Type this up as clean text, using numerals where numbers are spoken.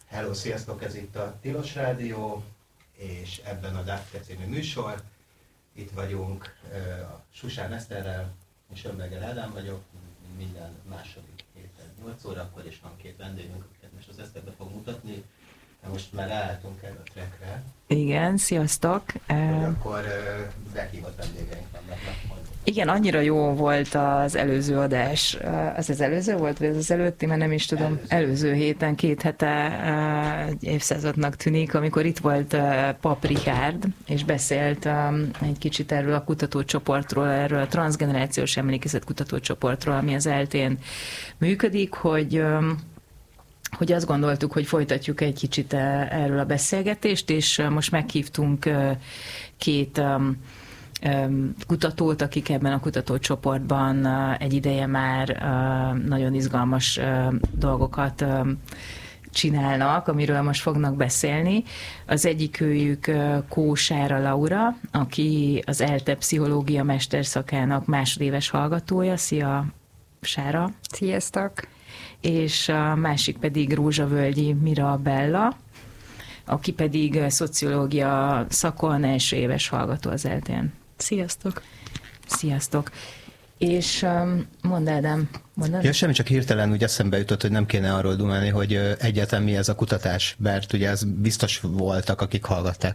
Hello, sziasztok! Ez itt a Tilos Rádió, és ebben a Dafke című műsor. Itt vagyunk a Susán Eszterrel, és Sömberger Ádám vagyok, minden második héten 8 órakor, és van két vendégünk, akiket most az Eszterbe fog mutatni. De most már ráálltunk erre a trackre. Igen, sziasztok! Hogy akkor behívott vendégeink vannak. Igen, annyira jó volt az előző adás. Az előző volt, vagy az előtti, mert nem is tudom. Előző héten, 2 hete évszázadnak tűnik, amikor itt volt Pap Richárd, és beszélt egy kicsit erről a kutatócsoportról, erről a transzgenerációs emlékezet kutatócsoportról, ami az ELTE-n működik, hogy azt gondoltuk, hogy folytatjuk egy kicsit erről a beszélgetést, és most meghívtunk 2 kutatót, akik ebben a kutatócsoportban egy ideje már nagyon izgalmas dolgokat csinálnak, amiről most fognak beszélni. Az egyikőjük Kósára Laura, aki az ELTE pszichológia mesterszakának másodéves hallgatója. Szia, Sára! Sziasztok! És a másik pedig Rózsavölgyi Mirabella, aki pedig szociológia szakon első éves hallgató az ELTE-n. Sziasztok! Sziasztok! És mondd, Ádám, mondd. Ja, semmi, csak hirtelen úgy eszembe jutott, hogy nem kéne arról dumálni, hogy egyáltalán mi ez a kutatás, mert ugye ez biztos voltak, akik hallgatták